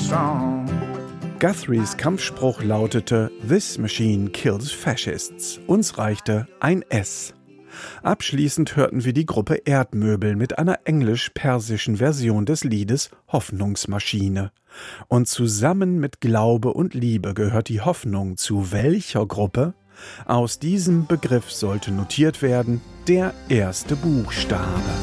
song. Guthrie's Kampfspruch lautete "This machine kills fascists". Uns reichte ein S. Abschließend hörten wir die Gruppe Erdmöbel mit einer englisch-persischen Version des Liedes Hoffnungsmaschine. Und zusammen mit Glaube und Liebe gehört die Hoffnung zu welcher Gruppe? Aus diesem Begriff sollte notiert werden der erste Buchstabe.